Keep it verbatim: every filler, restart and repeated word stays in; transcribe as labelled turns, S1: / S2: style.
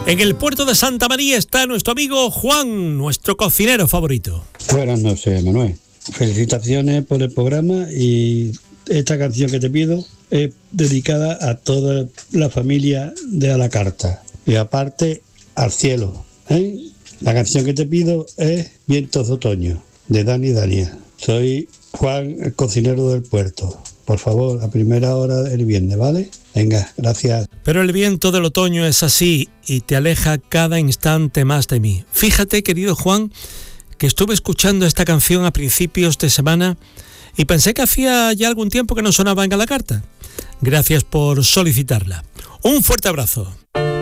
S1: En el puerto de Santa María está nuestro amigo Juan, nuestro cocinero favorito.
S2: Buenas noches, Manuel. Felicitaciones por el programa, y esta canción que te pido es dedicada a toda la familia de A la Carta y aparte al cielo, ¿eh? La canción que te pido es Vientos de Otoño, de Dani Dania. Soy Juan, el cocinero del puerto. Por favor, a primera hora del viernes, ¿vale? Venga, gracias.
S1: Pero el viento del otoño es así y te aleja cada instante más de mí. Fíjate, querido Juan, que estuve escuchando esta canción a principios de semana y pensé que hacía ya algún tiempo que no sonaba en A la Carta. Gracias por solicitarla. Un fuerte abrazo.